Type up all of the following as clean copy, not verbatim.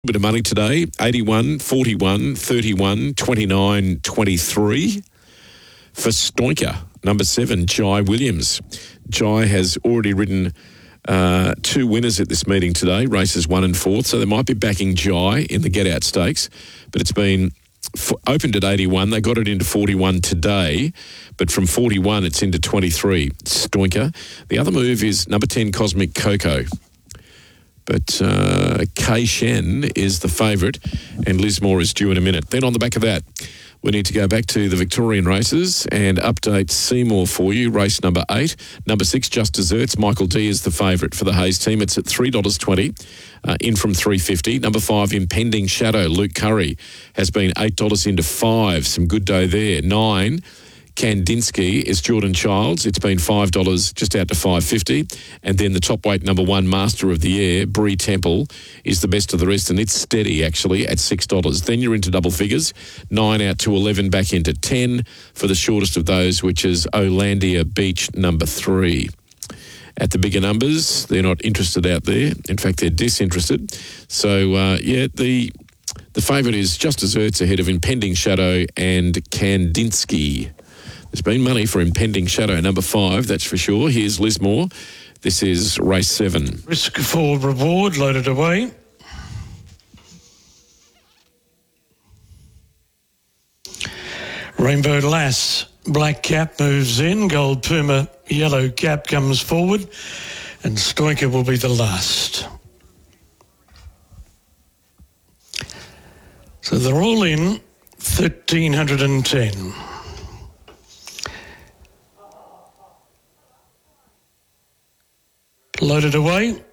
Bit of money today, 81, 41, 31, 29, 23. For Stoinker, number 7, Jai Williams. Jai has already ridden 2 winners at this meeting today, races 1 and 4, so they might be backing Jai in the Get Out Stakes, but it's been opened at 81. They got it into 41 today, but from 41 it's into 23. Stoinker. The other move is number 10, Cosmic Coco. But Kai Shen is the favourite and Lismore is due in a minute. Then on the back of that, we need to go back to the Victorian races and update Seymour for you. Race number 8. Number 6, Just Desserts. Michael D is the favourite for the Hayes team. It's at $3.20, in from $3.50. Number 5, Impending Shadow. Luke Curry has been $8 into 5. Some good dough there. 9, Kandinsky is Jordan Childs. It's been $5 just out to $5.50. And then the top weight number 1, Master of the Air, Bree Temple, is the best of the rest, and it's steady actually at $6. Then you're into double figures, 9 out to 11, back into 10 for the shortest of those, which is Olandia Beach number 3. At the bigger numbers, they're not interested out there. In fact, they're disinterested. So, the favourite is Just Desserts ahead of Impending Shadow and Kandinsky. There's been money for Impending Shadow, number 5, that's for sure. Here's Lismore. This is race 7. Risk for reward, loaded away. Rainbow Lass, black cap moves in. Gold Puma, yellow cap comes forward. And Stoinker will be the last. So they're all in 1,310. Loaded away.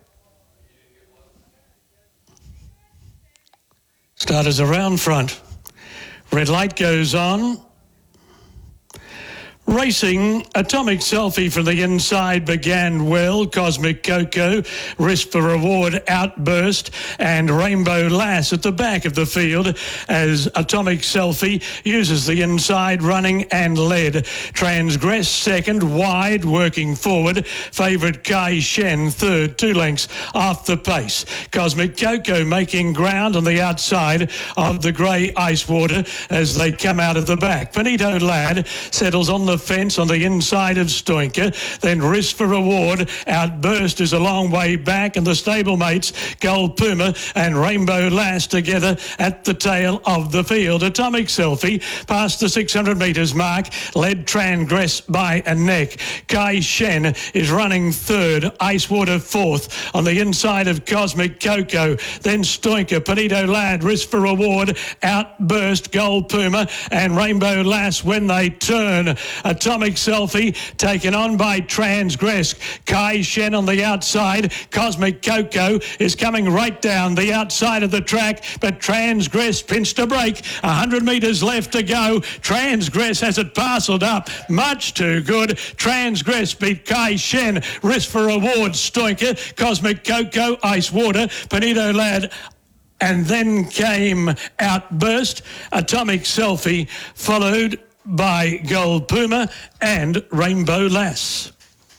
Starters around front. Red light goes on. Racing, Atomic Selfie from the inside began well. Cosmic Coco, Risk for Reward, Outburst, and Rainbow Lass at the back of the field as Atomic Selfie uses the inside, running and led. Transgress second, wide, working forward. Favourite Kai Shen third, 2 lengths off the pace. Cosmic Coco making ground on the outside of the grey ice water as they come out of the back. Benito Lad settles on the fence on the inside of Stoinker. Then Risk for Reward, Outburst is a long way back, and the stablemates Gold Puma and Rainbow Lass together at the tail of the field. Atomic Selfie past the 600 metres mark, led Transgress by a neck. Kai Shen is running third, Icewater fourth on the inside of Cosmic Coco. Then Stoinker, Benito Lad, Risk for Reward, Outburst, Gold Puma and Rainbow Lass when they turn. Atomic Selfie taken on by Transgress. Kai Shen on the outside. Cosmic Coco is coming right down the outside of the track, but Transgress pinched a break. 100 metres left to go. Transgress has it parcelled up. Much too good. Transgress beat Kai Shen. Risk for Reward, Stoinker, Cosmic Coco, Icewater, Benito Lad. And then came Outburst. Atomic Selfie followed by Gold Puma and Rainbow Lass.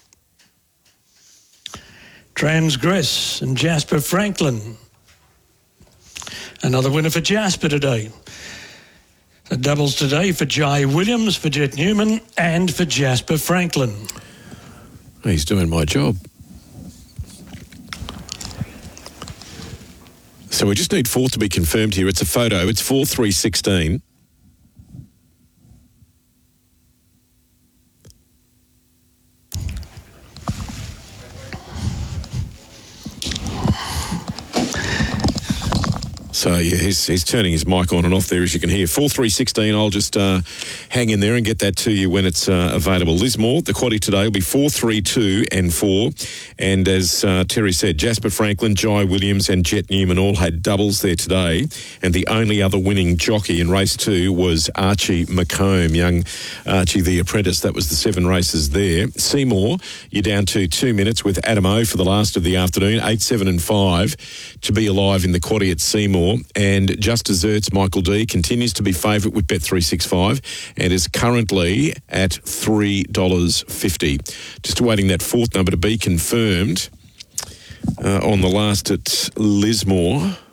Transgress and Jasper Franklin. Another winner for Jasper today. The doubles today for Jai Williams, for Jet Newman and for Jasper Franklin. He's doing my job. So we just need 4 to be confirmed here. It's a photo. It's 4-3-16. So, yeah, he's turning his mic on and off there, as you can hear. 4-3-16, I'll just hang in there and get that to you when it's available. Lismore, the quaddie today will be 4-3-2 and 4. And as Terry said, Jasper Franklin, Jai Williams and Jet Newman all had doubles there today. And the only other winning jockey in race 2 was Archie McComb, young Archie the apprentice. That was the 7 races there. Seymour, you're down to 2 minutes with Adam O for the last of the afternoon, 8, 7 and 5 to be alive in the quaddie at Seymour. And Just Desserts, Michael D, continues to be favourite with Bet365 and is currently at $3.50. Just awaiting that 4th number to be confirmed on the last at Lismore.